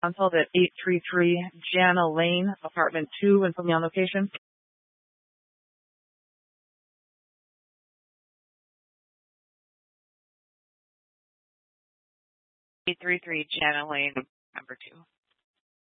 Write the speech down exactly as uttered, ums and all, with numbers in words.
consult at eight three three Jana Lane, apartment two, and put me on location. eight three three Jana Lane, number two.